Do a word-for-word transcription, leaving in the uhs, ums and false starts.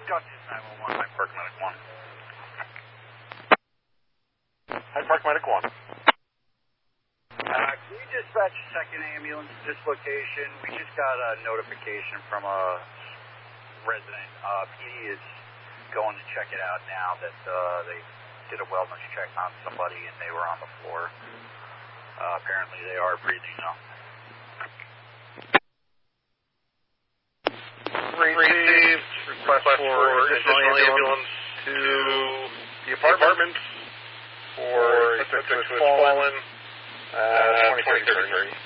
Got this nine one one, Hyde Park Medic one. Hyde Park Medic one. Uh, can you dispatch a second ambulance to this location? We just got a notification from a resident. Uh, P D is going to check it out now that uh, they did a wellness check on somebody and they were on the floor. Uh, apparently they are breathing now. Received request for additional ambulance to the apartment for subject to has fallen uh, twenty thirty.